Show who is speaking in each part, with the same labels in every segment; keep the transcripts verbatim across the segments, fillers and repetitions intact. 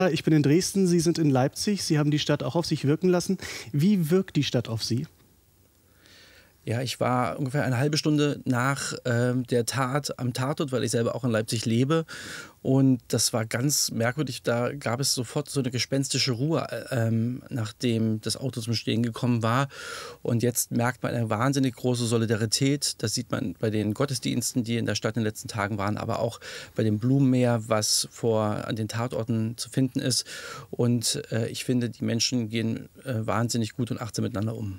Speaker 1: Ich bin in Dresden, Sie sind in Leipzig. Sie haben die Stadt auch auf sich wirken lassen. Wie wirkt die Stadt auf Sie?
Speaker 2: Ja, ich war ungefähr eine halbe Stunde nach äh, der Tat am Tatort, weil ich selber auch in Leipzig lebe. Und das war ganz merkwürdig. Da gab es sofort so eine gespenstische Ruhe, ähm, nachdem das Auto zum Stehen gekommen war. Und jetzt merkt man eine wahnsinnig große Solidarität. Das sieht man bei den Gottesdiensten, die in der Stadt in den letzten Tagen waren, aber auch bei dem Blumenmeer, was vor an den Tatorten zu finden ist. Und äh, ich finde, die Menschen gehen äh, wahnsinnig gut und achtsam miteinander um.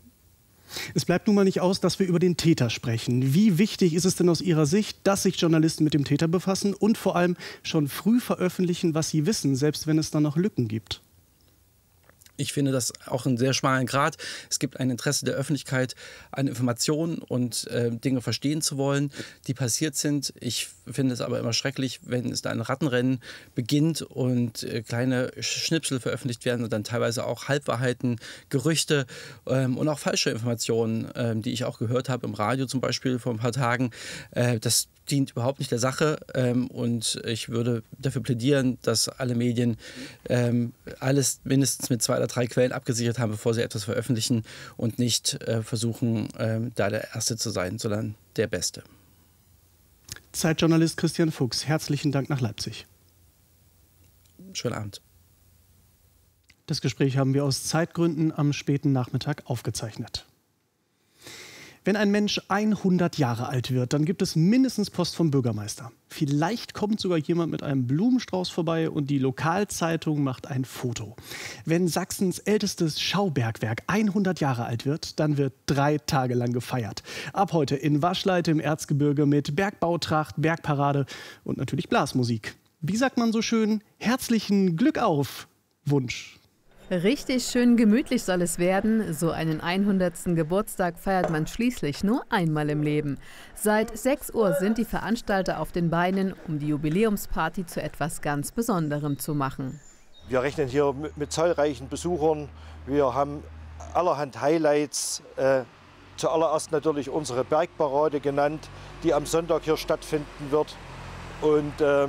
Speaker 1: Es bleibt nun mal nicht aus, dass wir über den Täter sprechen. Wie wichtig ist es denn aus Ihrer Sicht, dass sich Journalisten mit dem Täter befassen und vor allem schon früh veröffentlichen, was sie wissen, selbst wenn es dann noch Lücken gibt?
Speaker 2: Ich finde das auch einen sehr schmalen Grat. Es gibt ein Interesse der Öffentlichkeit an Informationen und äh, Dinge verstehen zu wollen, die passiert sind. Ich finde es aber immer schrecklich, wenn es da ein Rattenrennen beginnt und äh, kleine Schnipsel veröffentlicht werden und dann teilweise auch Halbwahrheiten, Gerüchte ähm, und auch falsche Informationen, ähm, die ich auch gehört habe im Radio zum Beispiel vor ein paar Tagen. Äh, das dient überhaupt nicht der Sache ähm, und ich würde dafür plädieren, dass alle Medien ähm, alles mindestens mit zwei oder drei Quellen abgesichert haben, bevor sie etwas veröffentlichen und nicht äh, versuchen, äh, da der Erste zu sein, sondern der Beste.
Speaker 1: Zeitjournalist Christian Fuchs, herzlichen Dank nach Leipzig.
Speaker 2: Schönen Abend.
Speaker 1: Das Gespräch haben wir aus Zeitgründen am späten Nachmittag aufgezeichnet. Wenn ein Mensch hundert Jahre alt wird, dann gibt es mindestens Post vom Bürgermeister. Vielleicht kommt sogar jemand mit einem Blumenstrauß vorbei und die Lokalzeitung macht ein Foto. Wenn Sachsens ältestes Schaubergwerk hundert Jahre alt wird, dann wird drei Tage lang gefeiert. Ab heute in Waschleite im Erzgebirge mit Bergbautracht, Bergparade und natürlich Blasmusik. Wie sagt man so schön? Herzlichen Glück auf, Wunsch.
Speaker 3: Richtig schön gemütlich soll es werden. So einen hundertsten Geburtstag feiert man schließlich nur einmal im Leben. Seit sechs Uhr sind die Veranstalter auf den Beinen, um die Jubiläumsparty zu etwas ganz Besonderem zu machen.
Speaker 4: Wir rechnen hier mit, mit zahlreichen Besuchern. Wir haben allerhand Highlights. Äh, zuallererst natürlich unsere Bergparade genannt, die am Sonntag hier stattfinden wird. Und ähm,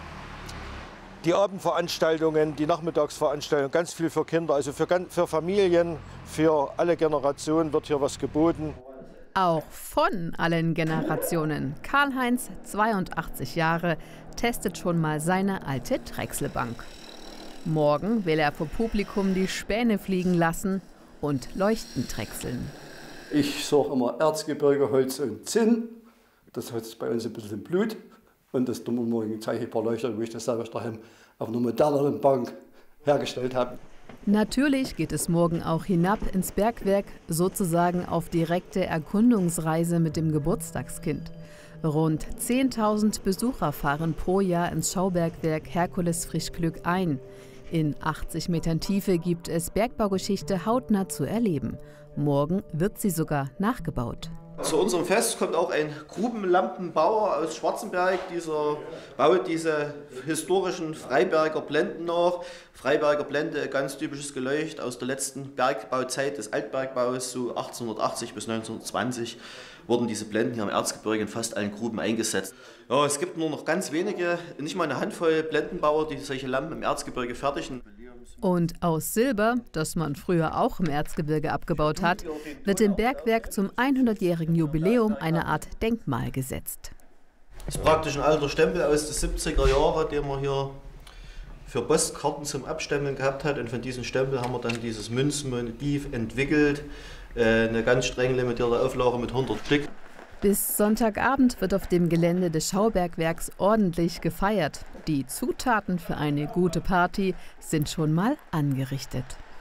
Speaker 4: die Abendveranstaltungen, die Nachmittagsveranstaltungen, ganz viel für Kinder, also für, für Familien, für alle Generationen wird hier was geboten.
Speaker 3: Auch von allen Generationen. Karl-Heinz, zweiundachtzig Jahre, testet schon mal seine alte Drechselbank. Morgen will er vor Publikum die Späne fliegen lassen und Leuchten drechseln.
Speaker 5: Ich sorge immer Erzgebirge, Holz und Zinn. Das hat bei uns ein bisschen im Blut. Und das tun wir morgen zeige ich ein paar Leuchter, wo ich das selber daheim auf einer moderneren Bank hergestellt habe.
Speaker 3: Natürlich geht es morgen auch hinab ins Bergwerk, sozusagen auf direkte Erkundungsreise mit dem Geburtstagskind. Rund zehntausend Besucher fahren pro Jahr ins Schaubergwerk Herkules Frischglück ein. In achtzig Metern Tiefe gibt es Bergbaugeschichte hautnah zu erleben. Morgen wird sie sogar nachgebaut.
Speaker 6: Zu unserem Fest kommt auch ein Grubenlampenbauer aus Schwarzenberg. Dieser baut diese historischen Freiberger Blenden nach. Freiberger Blende, ganz typisches Geleucht aus der letzten Bergbauzeit des Altbergbaus, so achtzehnhundertachtzig bis neunzehnhundertzwanzig wurden diese Blenden hier im Erzgebirge in fast allen Gruben eingesetzt. Ja, es gibt nur noch ganz wenige, nicht mal eine Handvoll Blendenbauer, die solche Lampen im Erzgebirge fertigen.
Speaker 3: Und aus Silber, das man früher auch im Erzgebirge abgebaut hat, wird dem Bergwerk zum hundertjährigen Jubiläum eine Art Denkmal gesetzt.
Speaker 6: Das ist praktisch ein alter Stempel aus den siebziger Jahren, den man hier für Postkarten zum Abstempeln gehabt hat. Und von diesem Stempel haben wir dann dieses Münzmotiv entwickelt. Eine ganz streng limitierte Auflage mit hundert Stück.
Speaker 3: Bis Sonntagabend wird auf dem Gelände des Schaubergwerks ordentlich gefeiert. Die Zutaten für eine gute Party sind schon mal angerichtet.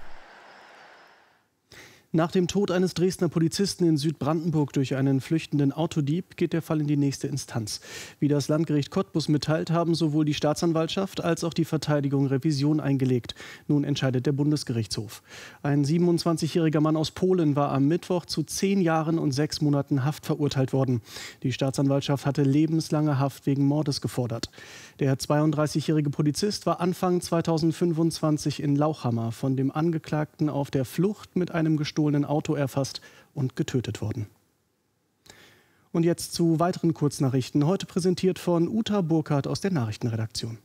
Speaker 1: Nach dem Tod eines Dresdner Polizisten in Südbrandenburg durch einen flüchtenden Autodieb geht der Fall in die nächste Instanz. Wie das Landgericht Cottbus mitteilt, haben sowohl die Staatsanwaltschaft als auch die Verteidigung Revision eingelegt. Nun entscheidet der Bundesgerichtshof. Ein siebenundzwanzigjähriger Mann aus Polen war am Mittwoch zu zehn Jahren und sechs Monaten Haft verurteilt worden. Die Staatsanwaltschaft hatte lebenslange Haft wegen Mordes gefordert. Der zweiunddreißigjährige Polizist war Anfang zweitausendfünfundzwanzig in Lauchhammer von dem Angeklagten auf der Flucht mit einem gestohlenen Auto erfasst und getötet worden. Und jetzt zu weiteren Kurznachrichten, heute präsentiert von Uta Burkhardt aus der Nachrichtenredaktion.